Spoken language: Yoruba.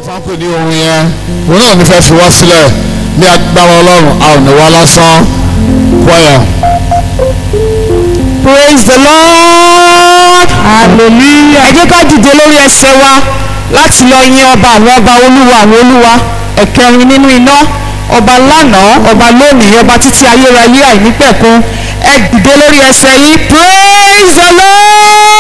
tá ń pè ní ohun yẹn òun náà ní fẹ́ fi wá sílẹ̀ ní agbára ọlọ́run a ò ní wá lásán choir. Praise the Lord. Hallelujah. Ẹ jẹ́ ká dìde lórí ẹsẹ̀ wa láti lọ yin ọba àwọn ọba olúwa àwọn olúwa ẹ̀kẹrin nínú iná ọba lánàá ọba lónìí ọba títí ayérayé àìnípẹ̀kun ẹ dìde lórí ẹsẹ̀ yìí. Praise the Lord.